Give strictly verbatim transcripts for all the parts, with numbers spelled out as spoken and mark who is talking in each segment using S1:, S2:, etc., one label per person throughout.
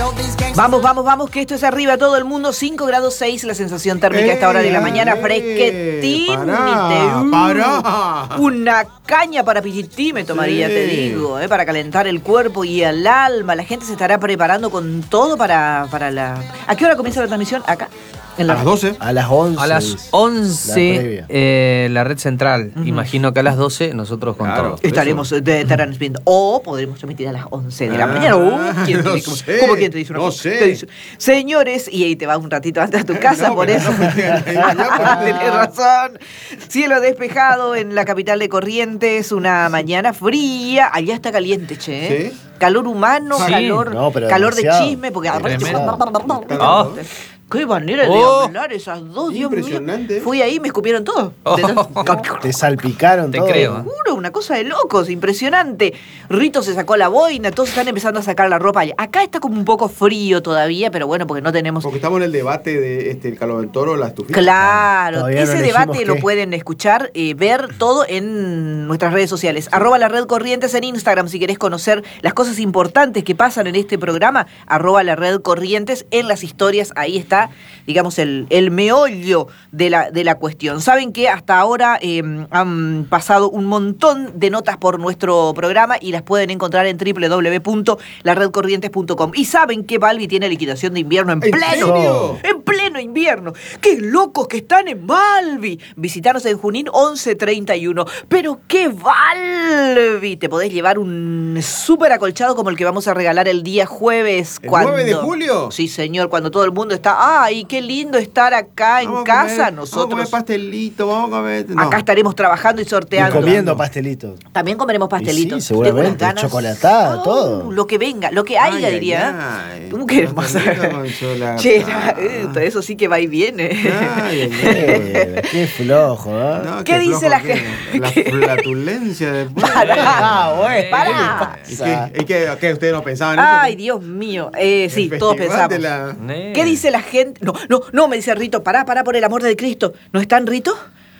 S1: Vamos, vamos, vamos, que esto es arriba todo el mundo. cinco grados seis la sensación térmica a esta hora de la mañana. Fresquetín.
S2: Pará, pará.
S1: Una caña para pichití me tomaría, sí. te digo, eh, para calentar el cuerpo y el alma. La gente se estará preparando con todo para, para la... ¿A qué hora comienza la transmisión? Acá.
S2: En la... A las doce.
S3: A las once.
S4: A las once, la, eh, la red central. Uh-huh. Imagino que a las doce nosotros con claro, todo.
S1: Estaremos de transmitiendo. O podremos emitir a las once de la ah, mañana. Uh, ¿quién
S2: no
S1: te, ¿cómo,
S2: sé,
S1: ¿Cómo quién te dice una
S2: no
S1: cosa?
S2: sé.
S1: Te dice, señores, y ahí te vas un ratito antes a tu casa, no, por eso. No, Tienes razón. Cielo despejado en la capital de Corrientes, una mañana fría. Allá está caliente, che. ¿Sí? Calor humano, sí. calor, no, calor de chisme, porque aparte... Oh. Qué manera de oh, hablar esas dos, Dios
S2: impresionante.
S1: mío. Fui ahí y me escupieron todo.
S3: Oh, te salpicaron
S4: te
S3: todo.
S4: Te creo.
S1: Te juro, una cosa de locos, impresionante. Rito se sacó la boina, todos están empezando a sacar la ropa. Acá está como un poco frío todavía, pero bueno, porque no tenemos...
S2: Porque estamos en el debate de este, el calor del toro, la estufita.
S1: Claro,
S3: todavía
S1: ese
S3: no
S1: debate
S3: qué.
S1: lo pueden escuchar, eh, ver todo en nuestras redes sociales. Arroba la red Corrientes en Instagram, si querés conocer las cosas importantes que pasan en este programa. Arroba la red Corrientes en las historias, ahí está, digamos, El, el meollo de la, de la cuestión. Saben que hasta ahora eh, han pasado un montón de notas por nuestro programa y las pueden encontrar en doble u doble u doble u punto la red corrientes punto com. Y saben que Balbi tiene liquidación de invierno en,
S2: ¿En
S1: pleno.
S2: serio?
S1: En pleno invierno. ¡Qué locos que están en Balbi! Visitanos en Junín once treinta y uno. Pero qué Balbi. Te podés llevar un súper acolchado como el que vamos a regalar el día jueves.
S2: ¿El
S1: cuando...
S2: nueve de julio?
S1: Sí, señor. Cuando todo el mundo está... ¡Ay, qué lindo estar acá en
S2: vamos
S1: casa!
S2: Comer,
S1: Nosotros...
S2: Vamos a comer pastelito, vamos a comer... No.
S1: Acá estaremos trabajando y sorteando.
S3: Y comiendo pastelitos.
S1: También comeremos pastelitos.
S3: Sí, seguramente. Chocolatada, oh, todo.
S1: Lo que venga, lo que haya, ay, diría. Ay, ay. ¿Cómo que más? Che, no, eso sí que va y viene. Ay, ay,
S3: ay. Qué flojo, ¿eh?
S1: No, ¿Qué, qué dice flojo, la gente?
S2: La flatulencia después.
S1: Pará, güey. Pará.
S2: ¿Y qué, ¿Y qué, qué ustedes no pensaban?
S1: Ay, eso? Dios mío. Eh, sí, todos pensamos. La... ¿Qué dice la gente? No, no, no, me dice Rito. Pará, pará, por el amor de Cristo. ¿No están Rito?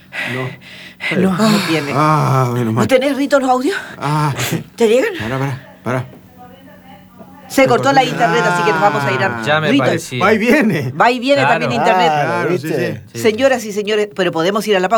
S2: No.
S1: No, ah, no tiene.
S2: Ah, menos mal.
S1: ¿No tenés Rito los audios?
S2: Ah.
S1: ¿Te llegan?
S2: Pará, pará, pará.
S1: Se, Se cortó, cortó la internet, ah, así que nos vamos a ir a...
S4: Ya me
S1: Rito,
S4: parecía.
S2: Va y viene.
S1: Va y viene claro, también internet.
S2: Claro, sí, sí.
S1: Señoras y señores, pero podemos ir a la pausa.